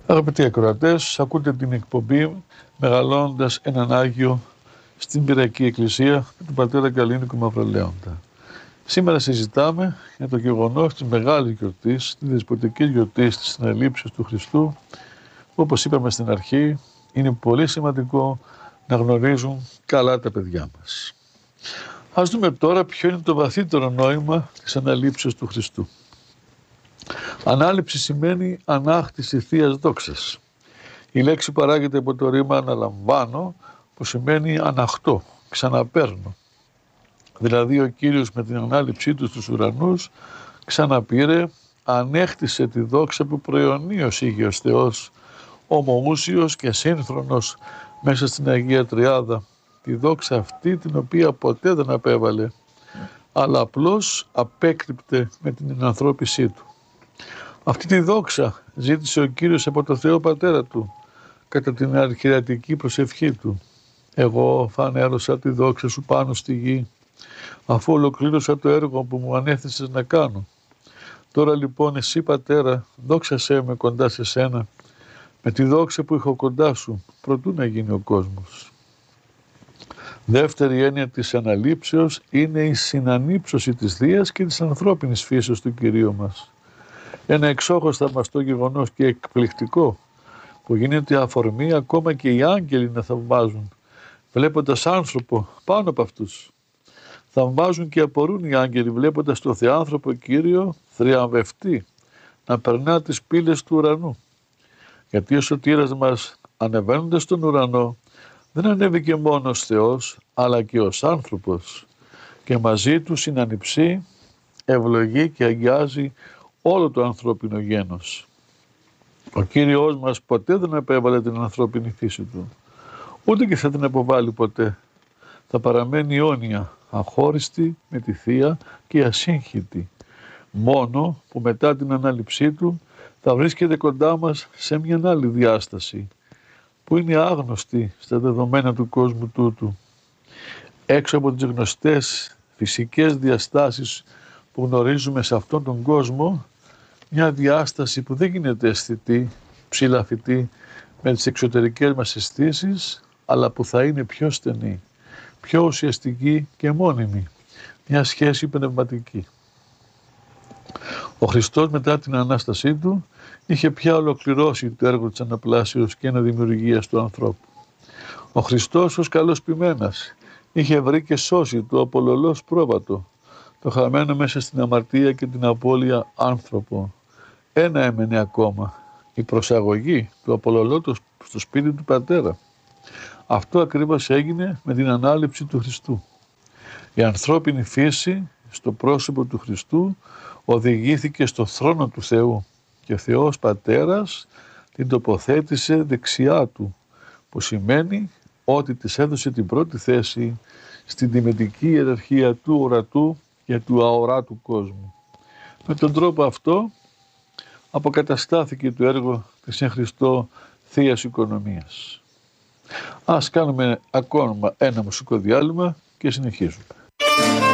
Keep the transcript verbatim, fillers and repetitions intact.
Αγαπητοί ακροατές, ακούτε την εκπομπή «Μεγαλώνοντας έναν Άγιο» στην Πυριακή Εκκλησία με τον πατέρα Καλίνικο Μαυρολέοντα. Σήμερα συζητάμε για το γεγονός της μεγάλης γιορτής, της δεσποτικής γιορτής της συνελήψεως του Χριστού, που όπως είπαμε στην αρχή, είναι πολύ σημαντικό να γνωρίζουν καλά τα παιδιά μας. Ας δούμε τώρα ποιο είναι το βαθύτερο νόημα της αναλήψεως του Χριστού. Ανάληψη σημαίνει ανάκτηση θείας δόξας. Η λέξη παράγεται από το ρήμα αναλαμβάνω, που σημαίνει αναχτώ, ξαναπαίρνω. Δηλαδή ο Κύριος με την ανάληψή του στους ουρανούς ξαναπήρε, ανέχτησε τη δόξα που προαιωνίως είχε ως Θεός, ομοούσιος και σύγχρονος μέσα στην Αγία Τριάδα, τη δόξα αυτή την οποία ποτέ δεν απέβαλε, αλλά απλώς απέκρυπτε με την ανθρώπισή του. Αυτή τη δόξα ζήτησε ο Κύριος από το Θεό Πατέρα του κατά την αρχιερατική προσευχή του. Εγώ φανέρωσα τη δόξα σου πάνω στη γη, αφού ολοκλήρωσα το έργο που μου ανέθεσες να κάνω. Τώρα λοιπόν εσύ Πατέρα δόξασέ με κοντά σε σένα, με τη δόξα που έχω κοντά σου, προτού να γίνει ο κόσμος. Δεύτερη έννοια της αναλήψεως είναι η συνανύψωση της θείας και της ανθρώπινης φύσεως του Κυρίου μας. Ένα εξόχως θαυμαστό γεγονός και εκπληκτικό, που γίνεται αφορμή ακόμα και οι άγγελοι να θαυμάζουν, βλέποντας άνθρωπο πάνω από αυτούς. Θαυμάζουν και απορούν οι άγγελοι βλέποντας το Θεάνθρωπο Κύριο θριαμβευτή να περνά τις πύλες του ουρανού. Γιατί ο σωτήρας μας ανεβαίνοντας στον ουρανό δεν ανέβηκε μόνος Θεός αλλά και ως άνθρωπος και μαζί του συνανυψεί, ευλογεί και αγιάζει όλο το ανθρώπινο γένος. Ο Κύριος μας ποτέ δεν επέβαλε την ανθρώπινη φύση του, ούτε και θα την αποβάλει ποτέ. Θα παραμένει αιώνια, αχώριστη με τη Θεία και ασύγχυτη, μόνο που μετά την ανάληψή του θα βρίσκεται κοντά μας σε μια άλλη διάσταση, που είναι άγνωστη στα δεδομένα του κόσμου τούτου. Έξω από τις γνωστές φυσικές διαστάσεις που γνωρίζουμε σε αυτόν τον κόσμο, μια διάσταση που δεν γίνεται αισθητή, ψηλαφιτή με τις εξωτερικές μας αισθήσεις, αλλά που θα είναι πιο στενή, πιο ουσιαστική και μόνιμη, μια σχέση πνευματική. Ο Χριστός μετά την Ανάστασή του είχε πια ολοκληρώσει το έργο της αναπλάσεως και αναδημιουργίας του ανθρώπου. Ο Χριστός ως καλός ποιμένας είχε βρει και σώσει το απολωλός πρόβατο, το χαμένο μέσα στην αμαρτία και την απώλεια άνθρωπο. Ένα έμενε ακόμα, η προσαγωγή του απολωλώτου στο σπίτι του Πατέρα. Αυτό ακριβώς έγινε με την ανάληψη του Χριστού. Η ανθρώπινη φύση στο πρόσωπο του Χριστού οδηγήθηκε στο θρόνο του Θεού και ο Θεός Πατέρας την τοποθέτησε δεξιά του, που σημαίνει ότι της έδωσε την πρώτη θέση στην τιμητική ιεραρχία του ορατού και του αοράτου κόσμου. Με τον τρόπο αυτό αποκαταστάθηκε το έργο της εν Χριστώ Θείας Οικονομίας. Ας κάνουμε ακόμα ένα μουσικό διάλειμμα και συνεχίζουμε.